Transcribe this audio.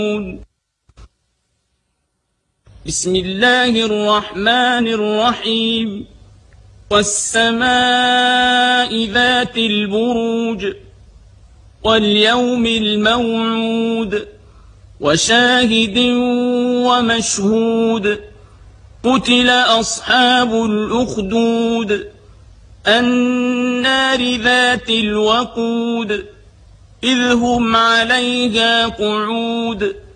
بسم الله الرحمن الرحيم والسماء ذات البروج واليوم الموعود وشاهد ومشهود قتل أصحاب الأخدود النار ذات الوقود إذ هم عليها قعود